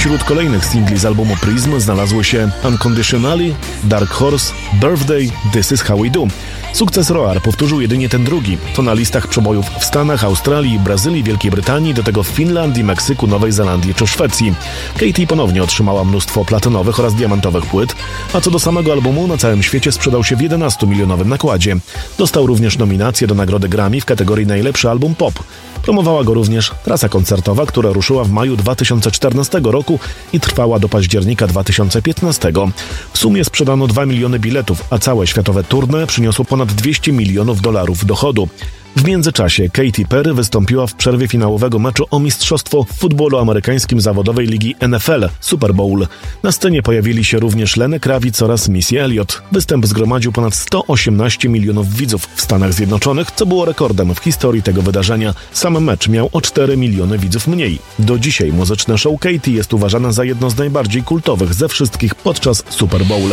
Wśród kolejnych singli z albumu Prism znalazły się Unconditionally, Dark Horse, Birthday, This Is How We Do. Sukces Roar powtórzył jedynie ten drugi. To na listach przebojów w Stanach, Australii, Brazylii, Wielkiej Brytanii, do tego w Finlandii, Meksyku, Nowej Zelandii czy Szwecji. Katy ponownie otrzymała mnóstwo platynowych oraz diamentowych płyt, a co do samego albumu, na całym świecie sprzedał się w 11-milionowym nakładzie. Dostał również nominację do nagrody Grammy w kategorii Najlepszy album pop. Promowała go również trasa koncertowa, która ruszyła w maju 2014 roku i trwała do października 2015. W sumie sprzedano 2 miliony biletów, a całe światowe tournée przyniosło ponad $200 milionów dochodu. W międzyczasie Katy Perry wystąpiła w przerwie finałowego meczu o mistrzostwo w futbolu amerykańskim zawodowej ligi NFL Super Bowl. Na scenie pojawili się również Lenny Kravitz oraz Missy Elliott. Występ zgromadził ponad 118 milionów widzów w Stanach Zjednoczonych, co było rekordem w historii tego wydarzenia. Sam mecz miał o 4 miliony widzów mniej. Do dzisiaj muzyczne show Katy jest uważane za jedno z najbardziej kultowych ze wszystkich podczas Super Bowl.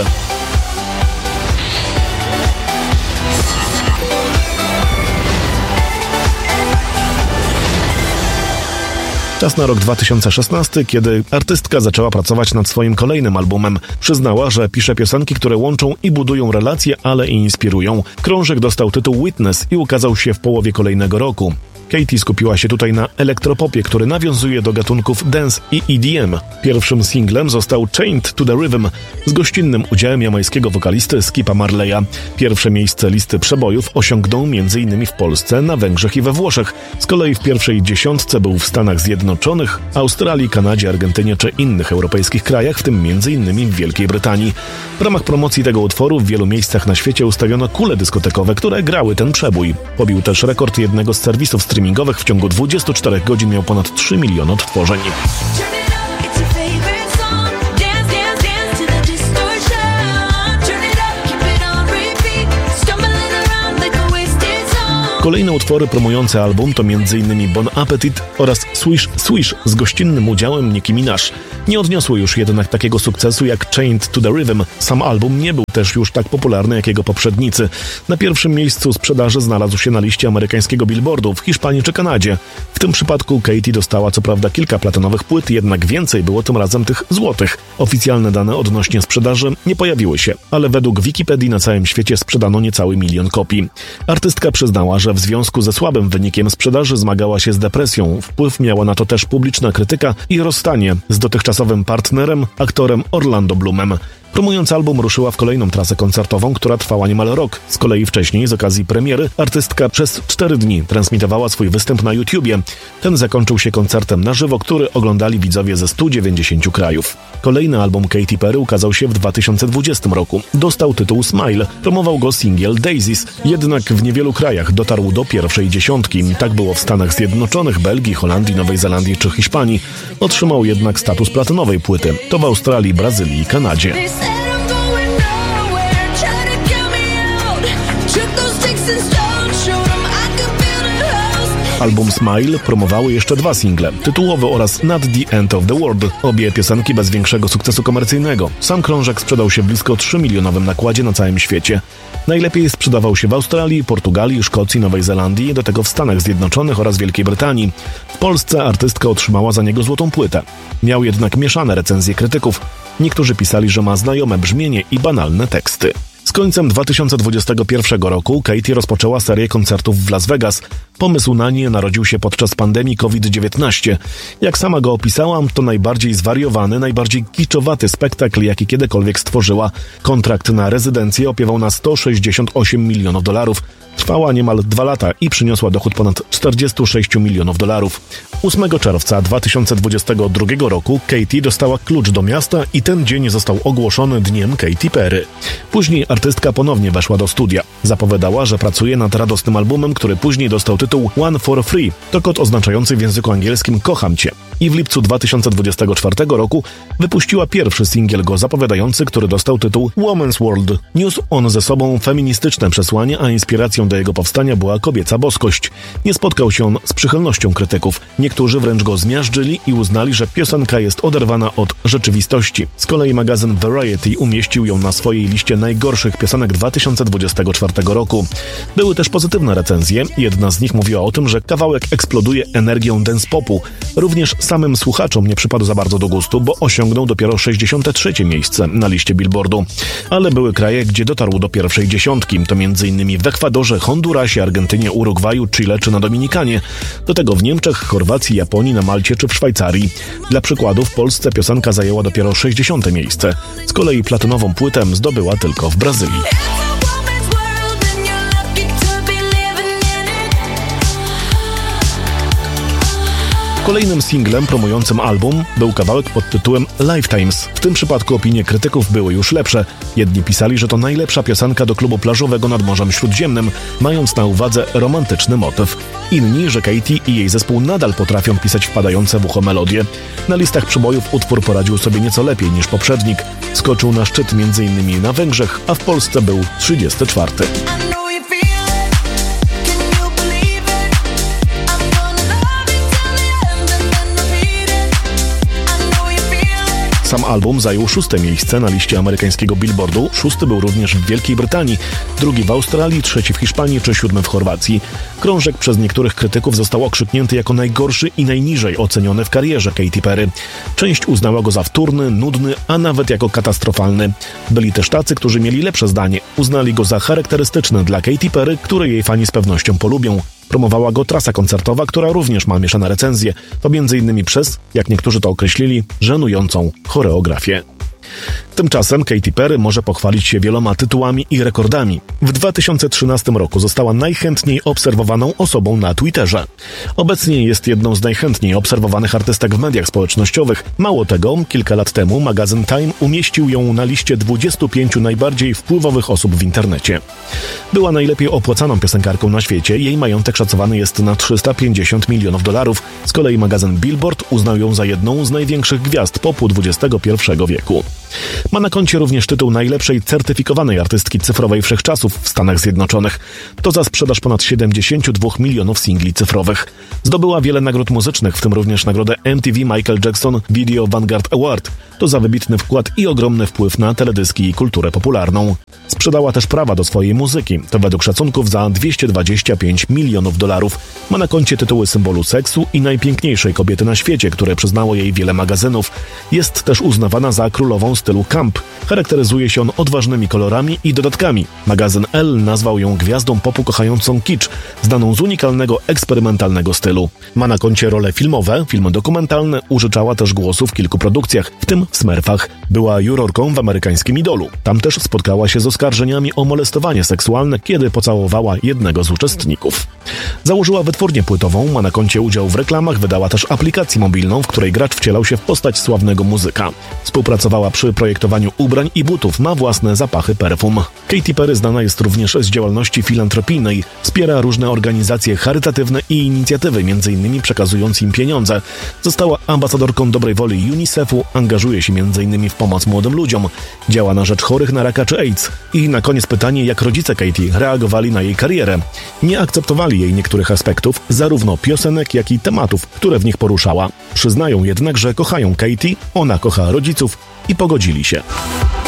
Czas na rok 2016, kiedy artystka zaczęła pracować nad swoim kolejnym albumem. Przyznała, że pisze piosenki, które łączą i budują relacje, ale i inspirują. Krążek dostał tytuł Witness i ukazał się w połowie kolejnego roku. Katy skupiła się tutaj na elektropopie, który nawiązuje do gatunków dance i EDM. Pierwszym singlem został Chained to the Rhythm z gościnnym udziałem jamańskiego wokalisty Skipa Marleya. Pierwsze miejsce listy przebojów osiągnął m.in. w Polsce, na Węgrzech i we Włoszech. Z kolei w pierwszej dziesiątce był w Stanach Zjednoczonych, Australii, Kanadzie, Argentynie czy innych europejskich krajach, w tym m.in. w Wielkiej Brytanii. W ramach promocji tego utworu w wielu miejscach na świecie ustawiono kule dyskotekowe, które grały ten przebój. Pobił też rekord jednego z serwisów streamingowych. W ciągu 24 godzin miał ponad 3 miliony odtworzeń. Kolejne utwory promujące album to m.in. Bon Appetit oraz Swish Swish z gościnnym udziałem Nicki Minaj. Nie odniosły już jednak takiego sukcesu jak Chained to the Rhythm. Sam album nie był też już tak popularny jak jego poprzednicy. Na pierwszym miejscu sprzedaży znalazł się na liście amerykańskiego Billboardu w Hiszpanii czy Kanadzie. W tym przypadku Katy dostała co prawda kilka platynowych płyt, jednak więcej było tym razem tych złotych. Oficjalne dane odnośnie sprzedaży nie pojawiły się, ale według Wikipedii na całym świecie sprzedano niecały 1 milion kopii. Artystka przyznała, że w związku ze słabym wynikiem sprzedaży zmagała się z depresją. Wpływ miała na to też publiczna krytyka i rozstanie z dotychczasowym partnerem, aktorem Orlando Bloomem. Promując album ruszyła w kolejną trasę koncertową, która trwała niemal rok. Z kolei wcześniej, z okazji premiery, artystka przez 4 dni transmitowała swój występ na YouTubie. Ten zakończył się koncertem na żywo, który oglądali widzowie ze 190 krajów. Kolejny album Katy Perry ukazał się w 2020 roku. Dostał tytuł Smile. Promował go singiel Daisies. Jednak w niewielu krajach dotarł do pierwszej dziesiątki. Tak było w Stanach Zjednoczonych, Belgii, Holandii, Nowej Zelandii czy Hiszpanii. Otrzymał jednak status platynowej płyty. To w Australii, Brazylii i Kanadzie. Album Smile promowały jeszcze 2 single, tytułowy oraz Not the End of the World, obie piosenki bez większego sukcesu komercyjnego. Sam krążek sprzedał się w blisko 3-milionowym nakładzie na całym świecie. Najlepiej sprzedawał się w Australii, Portugalii, Szkocji, Nowej Zelandii, do tego w Stanach Zjednoczonych oraz Wielkiej Brytanii. W Polsce artystka otrzymała za niego złotą płytę. Miał jednak mieszane recenzje krytyków. Niektórzy pisali, że ma znajome brzmienie i banalne teksty. Z końcem 2021 roku Katy rozpoczęła serię koncertów w Las Vegas. Pomysł na nie narodził się podczas pandemii COVID-19. Jak sama go opisałam, to najbardziej zwariowany, najbardziej kiczowaty spektakl, jaki kiedykolwiek stworzyła. Kontrakt na rezydencję opiewał na $168 milionów. Trwała niemal 2 lata i przyniosła dochód ponad $46 milionów. 8 czerwca 2022 roku Katy dostała klucz do miasta i ten dzień został ogłoszony dniem Katy Perry. Później artystka ponownie weszła do studia. Zapowiadała, że pracuje nad radosnym albumem, który później dostał tytuł One for Free. To kod oznaczający w języku angielskim Kocham Cię. I w lipcu 2024 roku wypuściła pierwszy singiel go zapowiadający, który dostał tytuł Woman's World. Niósł on ze sobą feministyczne przesłanie, a inspiracją do jego powstania była kobieca boskość. Nie spotkał się on z przychylnością krytyków. Niektórzy wręcz go zmiażdżyli i uznali, że piosenka jest oderwana od rzeczywistości. Z kolei magazyn Variety umieścił ją na swojej liście najgorszych piosenek 2024 roku. Były też pozytywne recenzje. Jedna z nich mówiła o tym, że kawałek eksploduje energią dance popu. Również samym słuchaczom nie przypadł za bardzo do gustu, bo osiągnął dopiero 63. miejsce na liście Billboardu. Ale były kraje, gdzie dotarł do pierwszej dziesiątki. To m.in. w Ekwadorze, Hondurasie, Argentynie, Urugwaju, Chile czy na Dominikanie. Do tego w Niemczech, Chorwacji, Japonii, na Malcie czy w Szwajcarii. Dla przykładu w Polsce piosenka zajęła dopiero 60. miejsce. Z kolei platynową płytę zdobyła tylko w Brazylii. Kolejnym singlem promującym album był kawałek pod tytułem Lifetimes. W tym przypadku opinie krytyków były już lepsze. Jedni pisali, że to najlepsza piosenka do klubu plażowego nad Morzem Śródziemnym, mając na uwadze romantyczny motyw. Inni, że Katy i jej zespół nadal potrafią pisać wpadające w ucho melodie. Na listach przebojów utwór poradził sobie nieco lepiej niż poprzednik. Skoczył na szczyt m.in. na Węgrzech, a w Polsce był 34. Sam album zajął 6. miejsce na liście amerykańskiego Billboardu, 6. był również w Wielkiej Brytanii, 2. w Australii, 3. w Hiszpanii czy 7. w Chorwacji. Krążek przez niektórych krytyków został okrzyknięty jako najgorszy i najniżej oceniony w karierze Katy Perry. Część uznała go za wtórny, nudny, a nawet jako katastrofalny. Byli też tacy, którzy mieli lepsze zdanie. Uznali go za charakterystyczny dla Katy Perry, który jej fani z pewnością polubią. Promowała go trasa koncertowa, która również ma mieszane recenzje. To m.in. przez, jak niektórzy to określili, żenującą choreografię. Tymczasem Katy Perry może pochwalić się wieloma tytułami i rekordami. W 2013 roku została najchętniej obserwowaną osobą na Twitterze. Obecnie jest jedną z najchętniej obserwowanych artystek w mediach społecznościowych. Mało tego, kilka lat temu magazyn Time umieścił ją na liście 25 najbardziej wpływowych osób w internecie. Była najlepiej opłacaną piosenkarką na świecie. Jej majątek szacowany jest na $350 milionów. Z kolei magazyn Billboard uznał ją za jedną z największych gwiazd popu XXI wieku. Ma na koncie również tytuł najlepszej certyfikowanej artystki cyfrowej wszechczasów w Stanach Zjednoczonych. To za sprzedaż ponad 72 milionów singli cyfrowych. Zdobyła wiele nagród muzycznych, w tym również nagrodę MTV Michael Jackson Video Vanguard Award. To za wybitny wkład i ogromny wpływ na teledyski i kulturę popularną. Sprzedała też prawa do swojej muzyki. To według szacunków za $225 milionów. Ma na koncie tytuły symbolu seksu i najpiękniejszej kobiety na świecie, które przyznało jej wiele magazynów. Jest też uznawana za królową stylu camp. Charakteryzuje się on odważnymi kolorami i dodatkami. Magazyn Elle nazwał ją gwiazdą popu kochającą kicz, znaną z unikalnego, eksperymentalnego stylu. Ma na koncie role filmowe, filmy dokumentalne, użyczała też głosu w kilku produkcjach, w tym w Smurfach. Była jurorką w amerykańskim Idolu. Tam też spotkała się z oskarżeniami o molestowanie seksualne, kiedy pocałowała jednego z uczestników. Założyła wytwórnię płytową, ma na koncie udział w reklamach, wydała też aplikację mobilną, w której gracz wcielał się w postać sławnego muzyka. Współpracowała przy projektowaniu ubrań i butów, ma własne zapachy perfum. Katy Perry znana jest również z działalności filantropijnej. Wspiera różne organizacje charytatywne i inicjatywy, m.in. przekazując im pieniądze. Została ambasadorką dobrej woli UNICEF-u, angażuje się m.in. w pomoc młodym ludziom. Działa na rzecz chorych na raka czy AIDS. I na koniec pytanie, jak rodzice Katy reagowali na jej karierę. Nie akceptowali jej niektórych aspektów, zarówno piosenek, jak i tematów, które w nich poruszała. Przyznają jednak, że kochają Katy, ona kocha rodziców i pogodzili się.